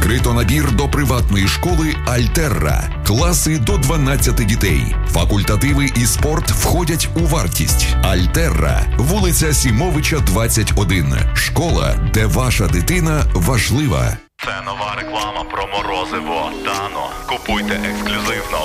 Відкрито набір до приватної школи «Альтерра». Класи до 12 дітей. Факультативи і спорт входять у вартість. «Альтерра», вулиця Сімовича, 21. Школа, де ваша дитина важлива. Це нова реклама про морозиво Дано. Купуйте ексклюзивно